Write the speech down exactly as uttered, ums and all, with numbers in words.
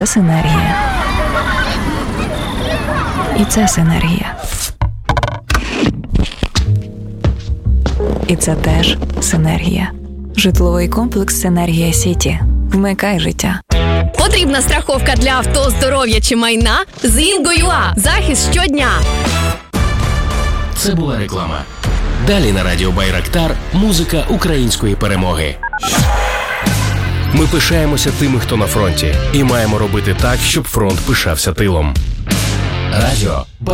Синергія. І це синергія. І це теж синергія. Житловий комплекс «Синергія Сіті». Вмикай життя. Потрібна страховка для авто, здоров'я чи майна? З Інго.ua. Захист щодня. Це була реклама. Далі на радіо Байрактар музика української перемоги. Ми пишаємося тими, хто на фронті, і маємо робити так, щоб фронт пишався тилом. Радіо